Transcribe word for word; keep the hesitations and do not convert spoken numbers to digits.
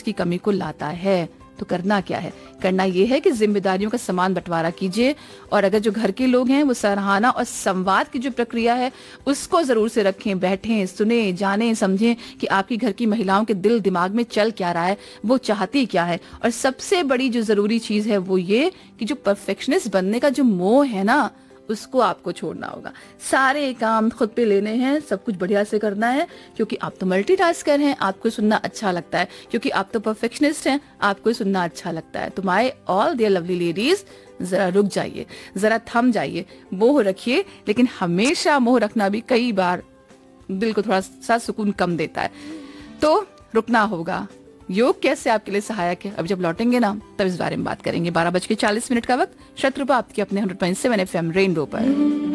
की कमी को लाता है। तो करना क्या है? करना ये है कि जिम्मेदारियों का समान बंटवारा कीजिए, और अगर जो घर के लोग हैं वो सराहना और संवाद की जो प्रक्रिया है उसको जरूर से रखें, बैठें, सुने, जाने, समझें कि आपकी घर की महिलाओं के दिल दिमाग में चल क्या रहा है, वो चाहती क्या है। और सबसे बड़ी जो जरूरी चीज है वो ये कि जो परफेक्शनिस्ट बनने का जो मोह है ना, उसको आपको छोड़ना होगा। सारे काम खुद पे लेने हैं, सब कुछ बढ़िया से करना है, क्योंकि आप तो मल्टीटास्कर हैं, आपको सुनना अच्छा लगता है, क्योंकि आप तो परफेक्शनिस्ट हैं, आपको सुनना अच्छा लगता है। तो my all dear lovely ladies, जरा रुक जाइए, जरा थम जाइए, मोह रखिए, लेकिन हमेशा मोह रखना भी कई बार दिल को थोड़ा सा सुकून कम देता है, तो रुकना होगा। योग कैसे आपके लिए सहायक है, अब जब लौटेंगे ना तब इस बारे में बात करेंगे। बारह बज के चालीस मिनट का वक्त, शत्रुपा आपके अपने hundred point seven F M rainbow पर।